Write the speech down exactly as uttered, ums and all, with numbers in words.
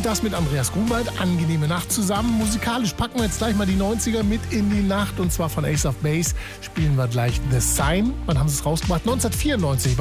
Und das mit Andreas Grunwald. Angenehme Nacht zusammen. Musikalisch packen wir jetzt gleich mal die neunziger mit in die Nacht. Und zwar von Ace of Base spielen wir gleich The Sign. Wann haben sie es rausgebracht? neunzehnhundertvierundneunzig.